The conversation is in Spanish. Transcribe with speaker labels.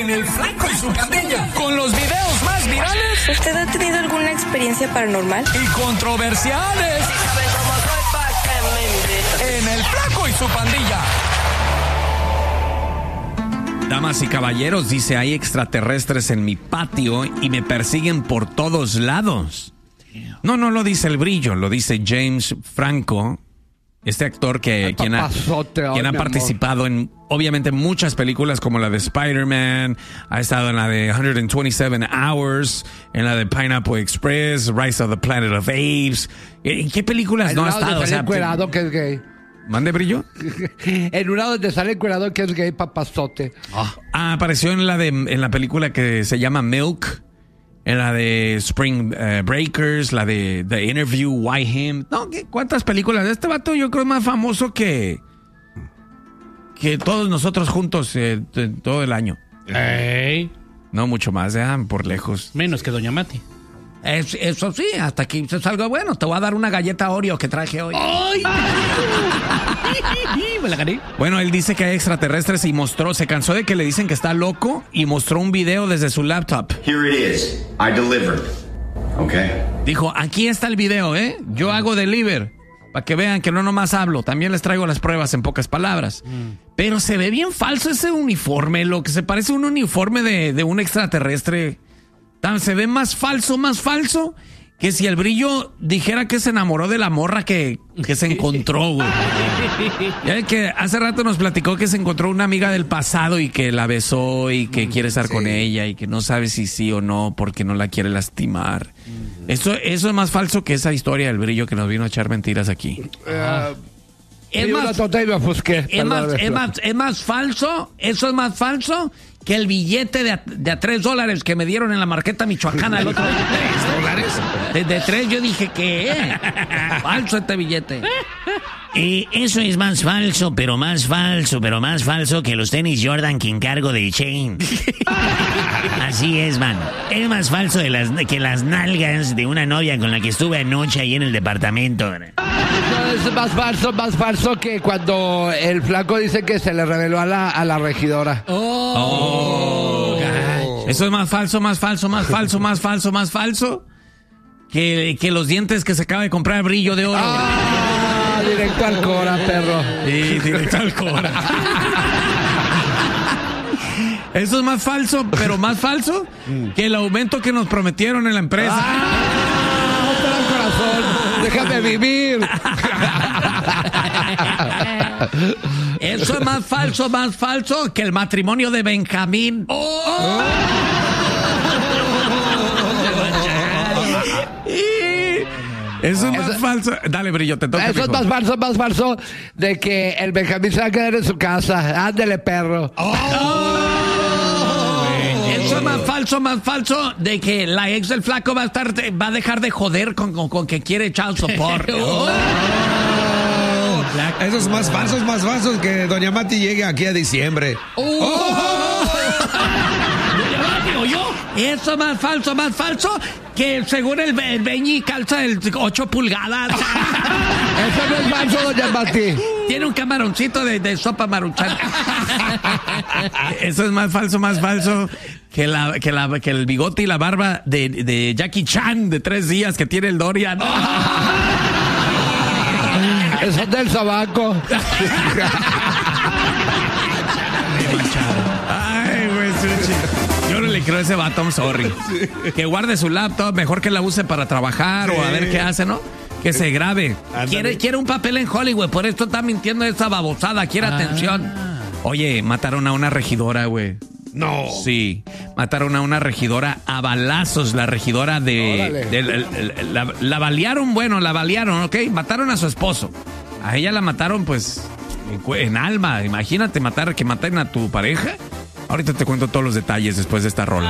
Speaker 1: en El Flaco y su Pandilla, con los videos más virales.
Speaker 2: ¿Usted ha tenido alguna experiencia paranormal?
Speaker 1: Y controversiales. En El Flaco y su Pandilla.
Speaker 3: Damas y caballeros, dice, hay extraterrestres en mi patio y me persiguen por todos lados. No lo dice El Brillo, lo dice James Franco, este actor quien ha participado en, obviamente, muchas películas como la de Spider-Man, ha estado en la de 127 Hours, en la de Pineapple Express, Rise of the Planet of Apes. ¿En qué películas no ha estado?
Speaker 4: O sea, encuerado que es gay.
Speaker 3: ¿Mande, Brillo?
Speaker 4: En una donde sale encuerado que es gay, papazote.
Speaker 3: Apareció en la película que se llama Milk, en la de Spring Breakers, la de The Interview, Why Him. No, ¿cuántas películas? Este vato yo creo es más famoso que todos nosotros juntos todo el año.
Speaker 5: Ey.
Speaker 3: No, mucho más, por lejos.
Speaker 5: Menos que Doña Mati.
Speaker 6: Eso sí, hasta que hice algo bueno. Te voy a dar una galleta Oreo que traje hoy.
Speaker 5: ¡Ay! Me la gané.
Speaker 3: Bueno, él dice que hay extraterrestres y se cansó de que le dicen que está loco y mostró un video desde su laptop.
Speaker 7: Here it is. I delivered. Okay.
Speaker 3: Dijo, aquí está el video, Yo hago deliver. Para que vean que no nomás hablo. También les traigo las pruebas en pocas palabras. Pero se ve bien falso ese uniforme. Lo que se parece a un uniforme de un extraterrestre. Se ve más falso que si El Brillo dijera que se enamoró de la morra que se encontró, güey. Ya que hace rato nos platicó que se encontró una amiga del pasado y que la besó y que quiere estar con ella y que no sabe si sí o no porque no la quiere lastimar. Eso es más falso que esa historia del Brillo que nos vino a echar mentiras aquí.
Speaker 6: Es más falso, eso es más falso que el billete de a $3 que me dieron en la Marqueta Michoacana el otro día. ¿$3? De 3 yo dije que falso este billete.
Speaker 8: Eso es más falso que los tenis Jordan que encargo de Chain. Así es, man. Es más falso que las nalgas de una novia con la que estuve anoche ahí en el departamento.
Speaker 4: Es más falso que cuando el flaco dice que se le reveló a la regidora.
Speaker 3: Eso es más falso que los dientes que se acaba de comprar Brillo de oro.
Speaker 4: Directo al Cora, perro.
Speaker 3: Sí, directo al Cora. Eso es más falso, pero más falso que el aumento que nos prometieron en la empresa.
Speaker 4: ¡Otra al corazón! ¡Déjame vivir!
Speaker 6: Eso es más falso que el matrimonio de Benjamín.
Speaker 3: Eso es más falso. Dale, Brillo, te toca.
Speaker 4: Eso es más falso de que el Benjamín se va a quedar en su casa. Ándele, perro.
Speaker 6: Eso es más falso de que la ex del flaco va a dejar de joder con que quiere child support.
Speaker 9: Eso es más falso que Doña Mati llegue aquí a diciembre.
Speaker 6: Eso es más falso que según el Beñi calza el 8 pulgadas.
Speaker 4: Eso no es falso, Doña Mati.
Speaker 6: Tiene un camaroncito de sopa maruchan.
Speaker 3: Eso es más falso que el bigote y la barba de Jackie Chan de 3 días que tiene el Dorian.
Speaker 4: Eso es del sobaco.
Speaker 3: Ay, güey, Suchi. Yo no le creo a ese vato, I'm sorry. Que guarde su laptop, mejor que la use para trabajar o a ver qué hace, ¿no? Que se grabe.
Speaker 6: Quiere un papel en Hollywood, por esto está mintiendo esa babosada, quiere atención.
Speaker 3: Oye, mataron a una regidora, güey.
Speaker 9: No.
Speaker 3: Sí, mataron a una regidora a balazos, la regidora la balearon, ¿ok? Mataron a su esposo. A ella la mataron, pues, en alma. Imagínate que maten a tu pareja. Ahorita te cuento todos los detalles después de esta rola.